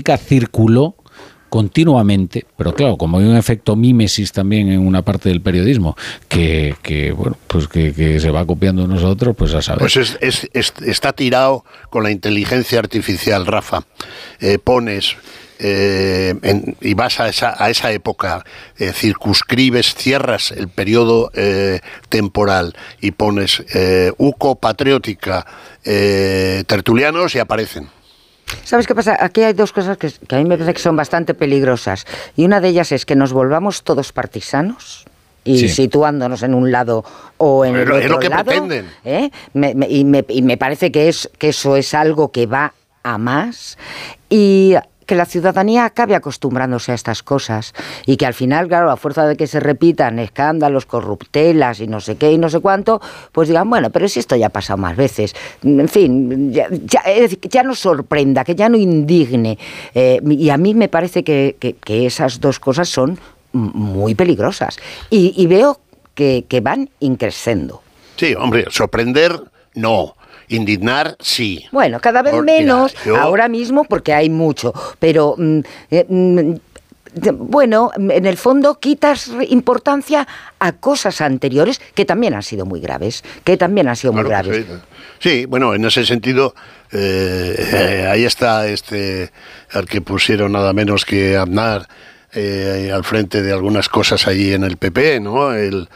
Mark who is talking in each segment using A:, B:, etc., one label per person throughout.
A: política circuló continuamente, pero claro, como hay un efecto mímesis también en una parte del periodismo que se va copiando de nosotros, pues a saber.
B: Pues está tirado con la inteligencia artificial, Rafa. Pones y vas a esa época, circunscribes, cierras el periodo temporal y pones UCO, Patriótica, Tertulianos y aparecen.
C: ¿Sabes qué pasa? Aquí hay dos cosas que a mí me parece que son bastante peligrosas. Y una de ellas es que nos volvamos todos partisanos y situándonos en un lado o en el otro
B: es lo que
C: lado.
B: Pretenden.
C: Y me parece que eso es algo que va a más. Y que la ciudadanía acabe acostumbrándose a estas cosas y que al final, claro, a fuerza de que se repitan escándalos, corruptelas y no sé qué y no sé cuánto, pues digan, bueno, pero si esto ya ha pasado más veces. En fin, ya no sorprenda, que ya no indigne. Y a mí me parece que esas dos cosas son muy peligrosas. Y veo que van increciendo.
B: Sí, hombre, sorprender, no. Indignar, sí.
C: Bueno, cada vez menos, ahora mismo, porque hay mucho, pero bueno, en el fondo quitas importancia a cosas anteriores que también han sido muy graves, muy graves.
B: Sí, bueno, en ese sentido, ahí está al que pusieron nada menos que Aznar al frente de algunas cosas allí en el PP, ¿no?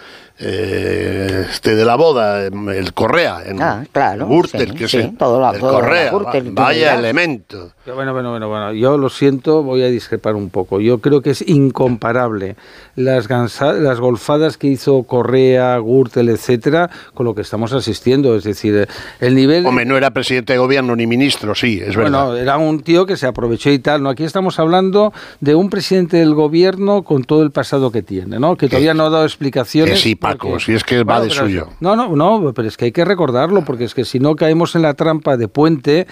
B: De la boda, el Correa,
C: claro,
B: Gürtel, el Correa, vaya elemento.
D: Bueno, yo lo siento, voy a discrepar un poco. Yo creo que es incomparable las golfadas que hizo Correa, Gürtel, etcétera, con lo que estamos asistiendo. Es decir, el nivel...
B: Hombre, no era presidente de gobierno ni ministro, sí, es verdad.
D: Bueno, era un tío que se aprovechó y tal, ¿no? Aquí estamos hablando de un presidente del gobierno con todo el pasado que tiene, ¿no? Que todavía no ha dado explicaciones.
B: Sí, Paco, si es que va de suyo.
D: No, pero es que hay que recordarlo, porque es que si no caemos en la trampa de Puente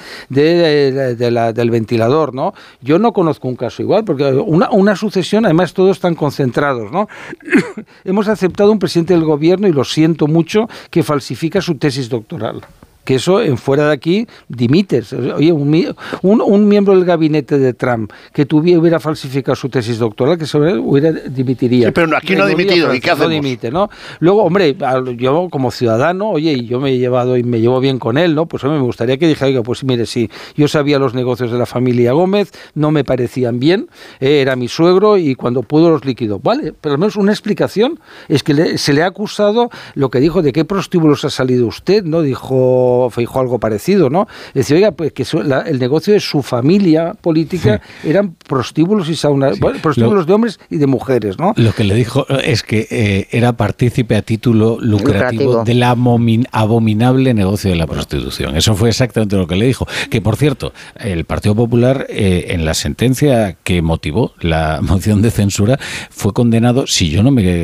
D: del ventilador, ¿no? Yo no conozco un caso igual, porque una sucesión, además todos están concentrados, ¿no? Hemos aceptado un presidente del gobierno, y lo siento mucho, que falsifica su tesis doctoral. Que eso, en fuera de aquí, dimites. Oye, un miembro del gabinete de Trump que hubiera falsificado su tesis doctoral, que dimitiría.
B: Sí, pero aquí no ha dimitido, ¿y qué hacemos?
D: No dimite, ¿no? Luego, hombre, yo como ciudadano, oye, y yo me he llevado y me llevo bien con él, ¿no? Pues hombre, me gustaría que dijera, oiga, pues mire, sí, yo sabía los negocios de la familia Gómez, no me parecían bien, era mi suegro y cuando pudo los liquidó. Vale, pero al menos una explicación. Es que se le ha acusado lo que dijo, de qué prostíbulos ha salido usted, ¿no? Dijo Feijóo algo parecido, ¿no? Decía, oiga, pues que el negocio de su familia política eran prostíbulos y saunas, prostíbulos de hombres y de mujeres, ¿no?
A: Lo que le dijo es que era partícipe a título lucrativo del abominable negocio de la prostitución. Eso fue exactamente lo que le dijo. Que, por cierto, el Partido Popular, en la sentencia que motivó la moción de censura, fue condenado, si yo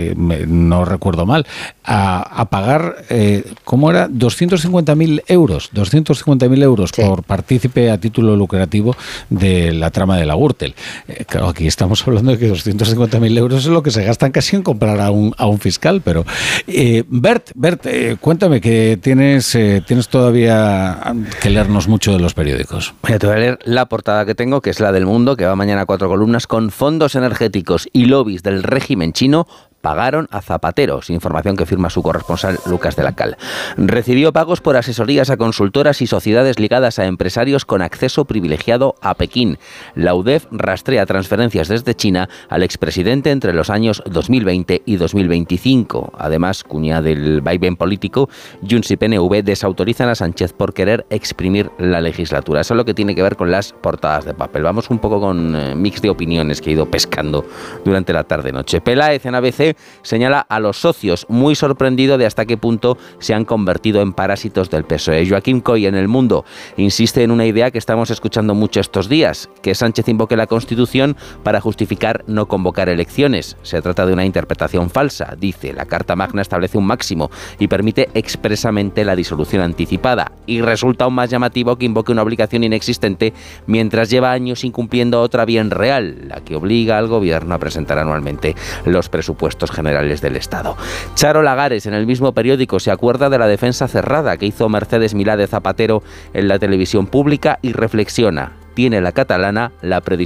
A: no recuerdo mal, a pagar, ¿cómo era? 250.000 euros por partícipe a título lucrativo de la trama de la Gürtel. Claro, aquí estamos hablando de que 250.000 euros es lo que se gastan casi en comprar a un fiscal, pero Bert, cuéntame, que tienes todavía que leernos mucho de los periódicos.
E: Bueno, te voy a leer la portada que tengo, que es la del Mundo, que va mañana a 4 columnas, con fondos energéticos y lobbies del régimen chino pagaron a Zapatero, información que firma su corresponsal Lucas de la Cal. Recibió pagos por asesorías a consultoras y sociedades ligadas a empresarios con acceso privilegiado a Pekín. La UDEF rastrea transferencias desde China al expresidente entre los años 2020 y 2025. Además, cuña del vaivén político, Junts y PNV desautorizan a Sánchez por querer exprimir la legislatura. Eso es lo que tiene que ver con las portadas de papel. Vamos un poco con mix de opiniones que he ido pescando durante la tarde-noche. Peláez en ABC señala a los socios, muy sorprendido de hasta qué punto se han convertido en parásitos del PSOE. Joaquim Coy en El Mundo insiste en una idea que estamos escuchando mucho estos días, que Sánchez invoque la Constitución para justificar no convocar elecciones. Se trata de una interpretación falsa, dice. La Carta Magna establece un máximo y permite expresamente la disolución anticipada, y resulta aún más llamativo que invoque una obligación inexistente mientras lleva años incumpliendo otra bien real, la que obliga al gobierno a presentar anualmente los presupuestos generales del Estado. Charo Lagares en el mismo periódico se acuerda de la defensa cerrada que hizo Mercedes Milá de Zapatero en la televisión pública y reflexiona: tiene la catalana la predisposición